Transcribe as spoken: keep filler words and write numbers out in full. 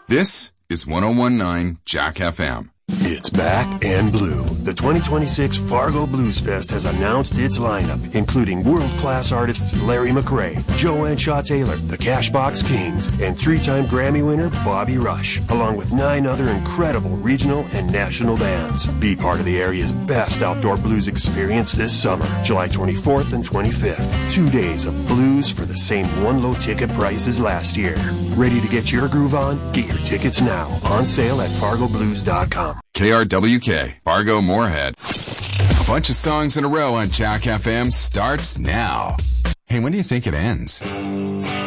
This is one oh one point nine Jack F M. It's back and blue. The twenty twenty-six Fargo Blues Fest has announced its lineup, including world-class artists Larry McRae, Joanne Shaw Taylor, the Cashbox Kings, and three-time Grammy winner Bobby Rush, along with nine other incredible regional and national bands. Be part of the area's best outdoor blues experience this summer, July twenty-fourth and twenty-fifth. Two days of blues for the same one low ticket price as last year. Ready to get your groove on? Get your tickets now. On sale at fargo blues dot com. K R W K, Fargo Moorhead. A bunch of songs in a row on Jack F M starts now. Hey, when do you think it ends?